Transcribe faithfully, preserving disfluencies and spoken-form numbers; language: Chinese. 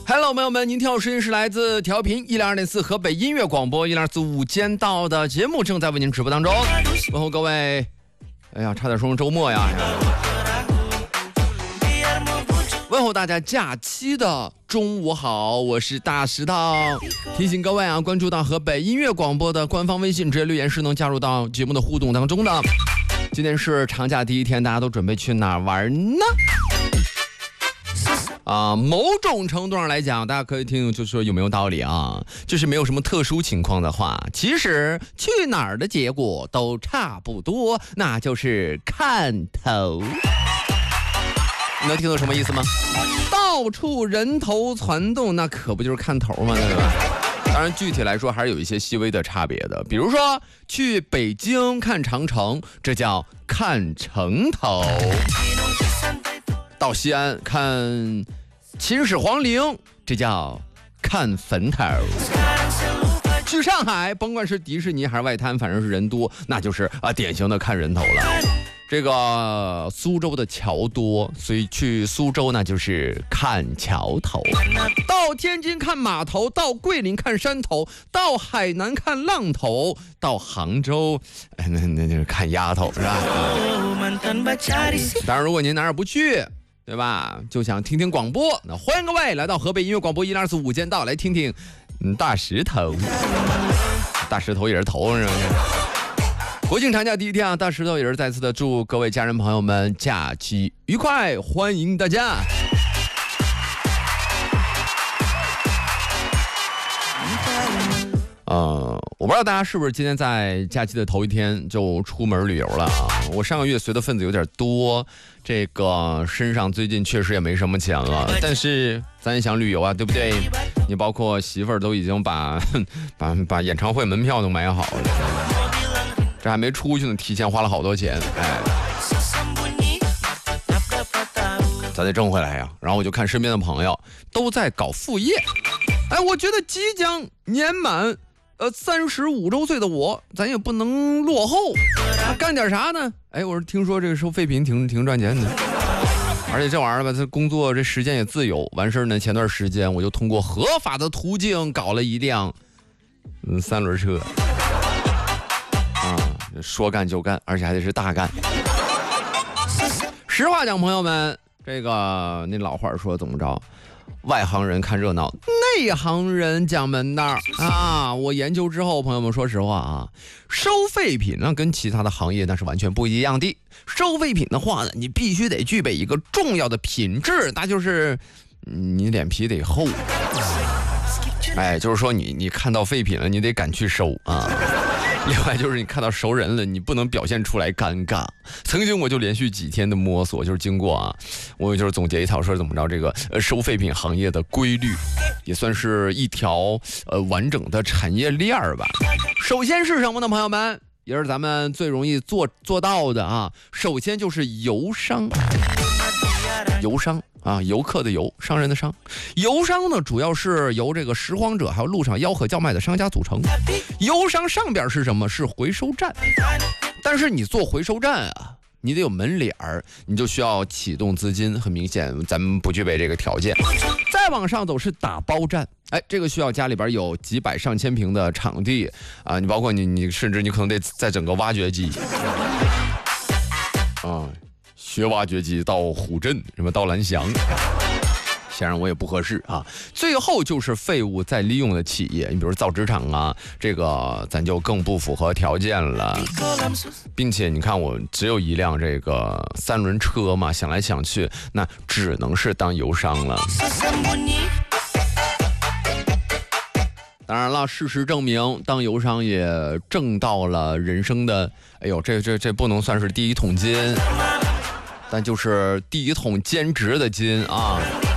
Hello， 朋友们，您听到声音是来自调频一零二点四河北音乐广播一零二四午间到的节目正在为您直播当中。问候各位，哎呀，差点说成周末呀！问候大家假期的中午好，我是大石头。提醒各位啊，关注到河北音乐广播的官方微信，直接留言是能加入到节目的互动当中的。今天是长假第一天，大家都准备去哪儿玩呢？啊、呃，某种程度上来讲，大家可以听，就说有没有道理啊？就是没有什么特殊情况的话，其实去哪儿的结果都差不多，那就是看头。你能听懂什么意思吗？到处人头攒动，那可不就是看头吗？对吧？当然，具体来说还是有一些细微的差别的。比如说，去北京看长城，这叫看城头；到西安看秦始皇陵，这叫看坟头；去上海，甭管是迪士尼还是外滩，反正是人多，那就是啊典型的看人头了。这个苏州的桥多，所以去苏州那就是看桥头；到天津看码头，到桂林看山头，到海南看浪头，到杭州，哎、那那就是看丫头，是吧？当然，如果您哪儿不去，对吧？就想听听广播，那欢迎各位来到河北音乐广播一零二四午间到，来听听嗯大石头，大石头也是头，是吧？国庆长假第一天啊，大石头也是再次的祝各位家人朋友们假期愉快，欢迎大家。呃，我不知道大家是不是今天在假期的头一天就出门旅游了啊？我上个月随的份子有点多，这个身上最近确实也没什么钱了，但是咱也想旅游啊，对不对？你包括媳妇儿都已经把把把演唱会门票都买好了。这还没出去呢，提前花了好多钱，哎，咱得挣回来呀。然后我就看身边的朋友都在搞副业，哎，我觉得即将年满呃三十五周岁的我，咱也不能落后，啊、干点啥呢？哎，我是听说这个收废品挺挺赚钱的，而且这玩意儿吧，这工作这时间也自由。完事儿呢，前段时间我就通过合法的途径搞了一辆嗯三轮车。啊，说干就干，而且还得是大干。实话讲，朋友们，这个那老话说怎么着？外行人看热闹，内行人讲门道啊！我研究之后，朋友们，说实话啊，收废品呢跟其他的行业那是完全不一样的。收废品的话呢，你必须得具备一个重要的品质，那就是你脸皮得厚。哎，就是说你你看到废品了，你得敢去收啊。另外就是你看到熟人了，你不能表现出来尴尬。曾经我就连续几天的摸索，就是经过啊，我就是总结一套说怎么着这个呃收废品行业的规律，也算是一条呃完整的产业链吧。首先是什么呢，朋友们？也是咱们最容易做做到的啊。首先就是游商，游商。啊，游客的游，商人的商。游商呢，主要是由这个拾荒者还有路上吆喝叫卖的商家组成。游商上边是什么？是回收站。但是你做回收站啊，你得有门脸儿，你就需要启动资金。很明显，咱们不具备这个条件。再往上走是打包站，哎，这个需要家里边有几百上千平的场地啊，你包括你你甚至你可能得再整个挖掘机啊。学挖掘机到虎镇，什么到蓝翔，显然我也不合适啊。最后就是废物再利用的企业，你比如造纸厂啊，这个咱就更不符合条件了。并且你看，我只有一辆这个三轮车嘛，想来想去，那只能是当游商了。当然了，事实证明，当游商也挣到了人生的，哎呦，这这这不能算是第一桶金。但就是第一桶兼职的金啊！